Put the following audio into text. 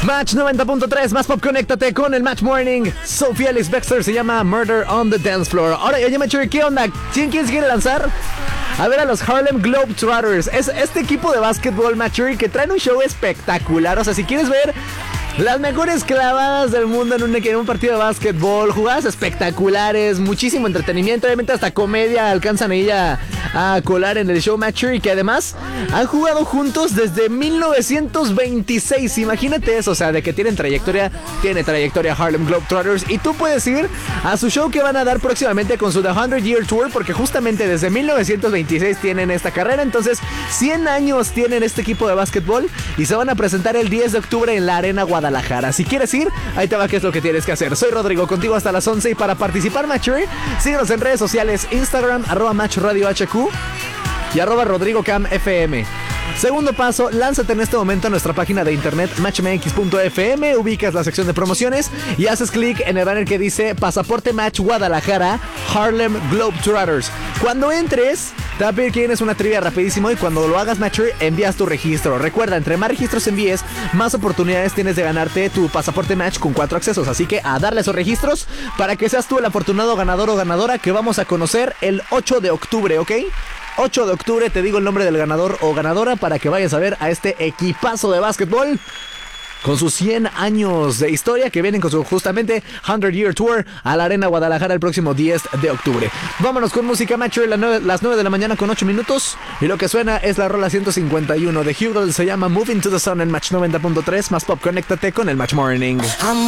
Match 90.3, más pop, conéctate con el Match Morning. Sophie Ellis Bextor se llama Murder on the Dance Floor. Ahora, oye, Machu, ¿qué onda? ¿Quién se quiere lanzar? A ver a los Harlem Globetrotters. Es este equipo de básquetbol, Machu, que traen un show espectacular. O sea, si quieres ver las mejores clavadas del mundo en un partido de básquetbol, jugadas espectaculares, muchísimo entretenimiento, obviamente hasta comedia alcanzan ahí a colar en el show, Matcher, y que además han jugado juntos desde 1926. Imagínate eso, o sea, de que tiene trayectoria Harlem Globetrotters, y tú puedes ir a su show que van a dar próximamente con su The 100 Year Tour, porque justamente desde 1926 tienen esta carrera. Entonces 100 años tienen este equipo de básquetbol y se van a presentar el 10 de octubre en la Arena Guadalajara. Si quieres ir, ahí te va qué es lo que tienes que hacer. Soy Rodrigo, contigo hasta las 11, y para participar, Matcher, síguenos en redes sociales, Instagram, @MatchRadioHQ y @RodrigoCamFM. Segundo paso, lánzate en este momento a nuestra página de internet matchmx.fm, ubicas la sección de promociones y haces clic en el banner que dice Pasaporte Match Guadalajara Harlem Globetrotters. Cuando entres, te va a pedir que llenes una trivia rapidísimo, y cuando lo hagas, Matcher, envías tu registro. Recuerda, entre más registros envíes, más oportunidades tienes de ganarte tu pasaporte Match con 4 accesos. Así que a darle esos registros para que seas tú el afortunado ganador o ganadora que vamos a conocer el 8 de octubre, ¿ok? 8 de octubre, te digo el nombre del ganador o ganadora para que vayas a ver a este equipazo de básquetbol con sus 100 años de historia, que vienen con su justamente 100 Year Tour a la Arena Guadalajara el próximo 10 de octubre. Vámonos con música, Matcher, las 9 de la mañana con 8 minutos. Y lo que suena es la rola 151 de Hugel, se llama Moving to the Sun en Match 90.3. Más pop, conéctate con el Match Morning.